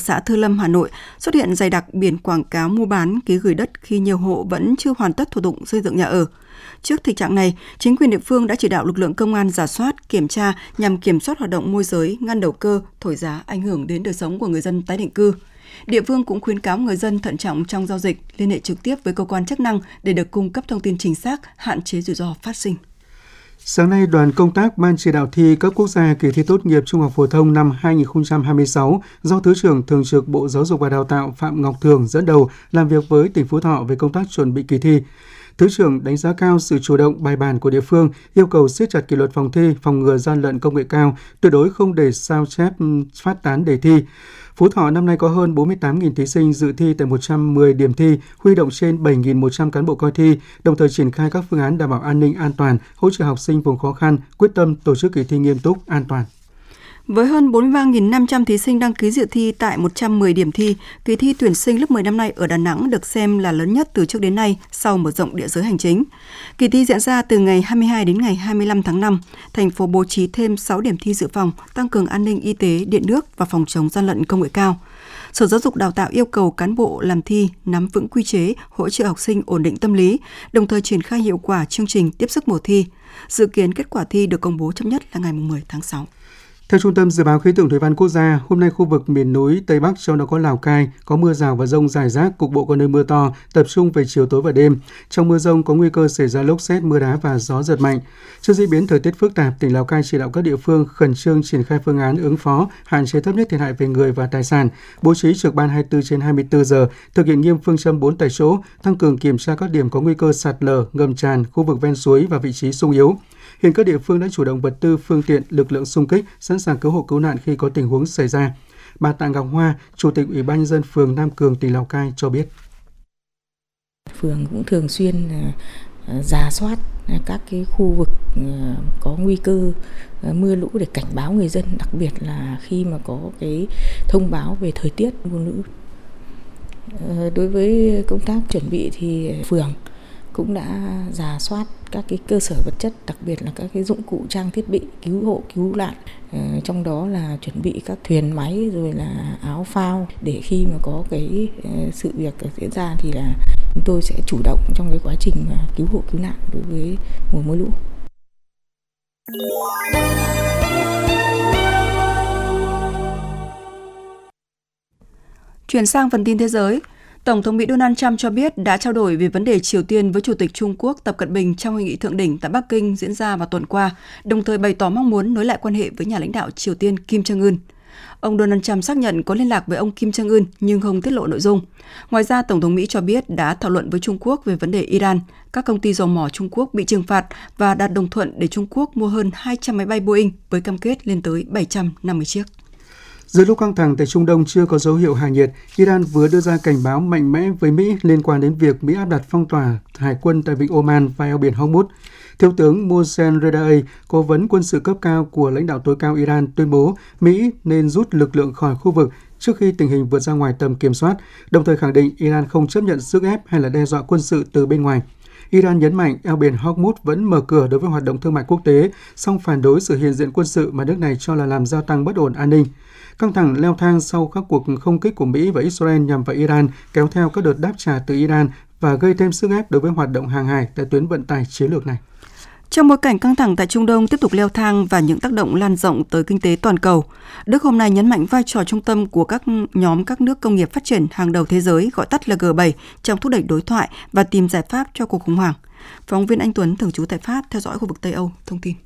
xã Thư Lâm, Hà Nội xuất hiện dày đặc biển quảng cáo mua bán, ký gửi đất khi nhiều hộ vẫn chưa hoàn tất thủ tục xây dựng nhà ở. Trước thực trạng này, chính quyền địa phương đã chỉ đạo lực lượng công an rà soát, kiểm tra nhằm kiểm soát hoạt động môi giới, ngăn đầu cơ, thổi giá ảnh hưởng đến đời sống của người dân tái định cư. Địa phương cũng khuyến cáo người dân thận trọng trong giao dịch, liên hệ trực tiếp với cơ quan chức năng để được cung cấp thông tin chính xác, hạn chế rủi ro phát sinh. Sáng nay, đoàn công tác Ban chỉ đạo thi cấp quốc gia kỳ thi tốt nghiệp trung học phổ thông năm 2026 do Thứ trưởng Thường trực Bộ Giáo dục và Đào tạo Phạm Ngọc Thường dẫn đầu làm việc với tỉnh Phú Thọ về công tác chuẩn bị kỳ thi. Thứ trưởng đánh giá cao sự chủ động bài bản của địa phương, yêu cầu siết chặt kỷ luật phòng thi, phòng ngừa gian lận công nghệ cao, tuyệt đối không để sao chép phát tán đề thi. Phú Thọ năm nay có hơn 48.000 thí sinh dự thi tại 110 điểm thi, huy động trên 7.100 cán bộ coi thi, đồng thời triển khai các phương án đảm bảo an ninh an toàn, hỗ trợ học sinh vùng khó khăn, quyết tâm tổ chức kỳ thi nghiêm túc, an toàn. Với hơn 43.500 thí sinh đăng ký dự thi tại 110 điểm thi, kỳ thi tuyển sinh lớp 10 năm nay ở Đà Nẵng được xem là lớn nhất từ trước đến nay sau mở rộng địa giới hành chính. Kỳ thi diễn ra từ ngày 22 đến ngày 25 tháng 5. Thành phố bố trí thêm 6 điểm thi dự phòng, tăng cường an ninh y tế, điện nước và phòng chống gian lận công nghệ cao. Sở Giáo dục Đào tạo yêu cầu cán bộ làm thi nắm vững quy chế, hỗ trợ học sinh ổn định tâm lý, đồng thời triển khai hiệu quả chương trình tiếp sức mùa thi. Dự kiến kết quả thi được công bố chậm nhất là ngày 10 tháng 6. Theo Trung tâm Dự báo Khí tượng Thủy văn Quốc gia, hôm nay khu vực miền núi Tây Bắc trong đó có Lào Cai có mưa rào và dông rải rác, cục bộ có nơi mưa to, tập trung về chiều tối và đêm. Trong mưa dông có nguy cơ xảy ra lốc sét, mưa đá và gió giật mạnh. Trước diễn biến thời tiết phức tạp, tỉnh Lào Cai chỉ đạo các địa phương khẩn trương triển khai phương án ứng phó, hạn chế thấp nhất thiệt hại về người và tài sản, bố trí trực ban 24/24 giờ, thực hiện nghiêm phương châm 4 tại chỗ, tăng cường kiểm tra các điểm có nguy cơ sạt lở, ngầm tràn, khu vực ven suối và vị trí xung yếu. Hiện các địa phương đã chủ động vật tư, phương tiện, lực lượng xung kích, sẵn sàng cứu hộ cứu nạn khi có tình huống xảy ra. Bà Tạ Ngọc Hoa, Chủ tịch Ủy ban nhân dân phường Nam Cường, tỉnh Lào Cai cho biết. Phường cũng thường xuyên rà soát các cái khu vực có nguy cơ mưa lũ để cảnh báo người dân, đặc biệt là khi mà có cái thông báo về thời tiết mưa lũ. Đối với công tác chuẩn bị thì phường cũng đã rà soát các cái cơ sở vật chất, đặc biệt là các cái dụng cụ trang thiết bị cứu hộ cứu nạn, trong đó là chuẩn bị các thuyền máy rồi là áo phao để khi mà có cái sự việc diễn ra thì là chúng tôi sẽ chủ động trong cái quá trình cứu hộ cứu nạn đối với mùa mưa lũ. Chuyển sang phần tin thế giới. Tổng thống Mỹ Donald Trump cho biết đã trao đổi về vấn đề Triều Tiên với Chủ tịch Trung Quốc Tập Cận Bình trong hội nghị thượng đỉnh tại Bắc Kinh diễn ra vào tuần qua, đồng thời bày tỏ mong muốn nối lại quan hệ với nhà lãnh đạo Triều Tiên Kim Jong-un. Ông Donald Trump xác nhận có liên lạc với ông Kim Jong-un nhưng không tiết lộ nội dung. Ngoài ra, Tổng thống Mỹ cho biết đã thảo luận với Trung Quốc về vấn đề Iran, các công ty dầu mỏ Trung Quốc bị trừng phạt và đạt đồng thuận để Trung Quốc mua hơn 200 máy bay Boeing với cam kết lên tới 750 chiếc. Giữa lúc căng thẳng tại Trung Đông chưa có dấu hiệu hạ nhiệt, Iran vừa đưa ra cảnh báo mạnh mẽ với Mỹ liên quan đến việc Mỹ áp đặt phong tỏa hải quân tại Vịnh Oman và eo biển Hormuz. Thiếu tướng Mohsen Rezaei, cố vấn quân sự cấp cao của lãnh đạo tối cao Iran, tuyên bố Mỹ nên rút lực lượng khỏi khu vực trước khi tình hình vượt ra ngoài tầm kiểm soát, đồng thời khẳng định Iran không chấp nhận sức ép hay là đe dọa quân sự từ bên ngoài. Iran nhấn mạnh eo biển Hormuz vẫn mở cửa đối với hoạt động thương mại quốc tế, song phản đối sự hiện diện quân sự mà nước này cho là làm gia tăng bất ổn an ninh. Căng thẳng leo thang sau các cuộc không kích của Mỹ và Israel nhằm vào Iran, kéo theo các đợt đáp trả từ Iran và gây thêm sức ép đối với hoạt động hàng hải tại tuyến vận tải chiến lược này. Trong bối cảnh căng thẳng tại Trung Đông tiếp tục leo thang và những tác động lan rộng tới kinh tế toàn cầu, Đức hôm nay nhấn mạnh vai trò trung tâm của các nhóm các nước công nghiệp phát triển hàng đầu thế giới, gọi tắt là G7, trong thúc đẩy đối thoại và tìm giải pháp cho cuộc khủng hoảng. Phóng viên Anh Tuấn, thường trú tại Pháp, theo dõi khu vực Tây Âu, thông tin.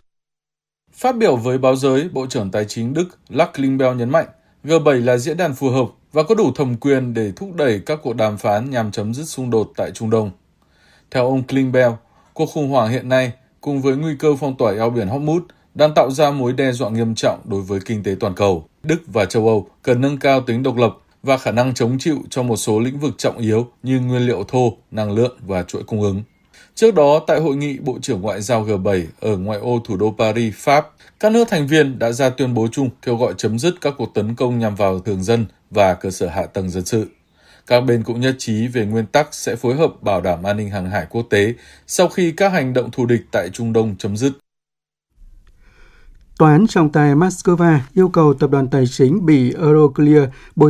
Phát biểu với báo giới, Bộ trưởng Tài chính Đức Lars Klingbeil nhấn mạnh G7 là diễn đàn phù hợp và có đủ thẩm quyền để thúc đẩy các cuộc đàm phán nhằm chấm dứt xung đột tại Trung Đông. Theo ông Klingbeil, cuộc khủng hoảng hiện nay cùng với nguy cơ phong tỏa eo biển Hormuz đang tạo ra mối đe dọa nghiêm trọng đối với kinh tế toàn cầu. Đức và châu Âu cần nâng cao tính độc lập và khả năng chống chịu trong một số lĩnh vực trọng yếu như nguyên liệu thô, năng lượng và chuỗi cung ứng. Trước đó, tại hội nghị Bộ trưởng Ngoại giao G7 ở ngoại ô thủ đô Paris, Pháp, các nước thành viên đã ra tuyên bố chung kêu gọi chấm dứt các cuộc tấn công nhằm vào thường dân và cơ sở hạ tầng dân sự. Các bên cũng nhất trí về nguyên tắc sẽ phối hợp bảo đảm an ninh hàng hải quốc tế sau khi các hành động thù địch tại Trung Đông chấm dứt. Tòa án trọng tài Moscow yêu cầu tập đoàn tài chính Bỉ Euroclear bồi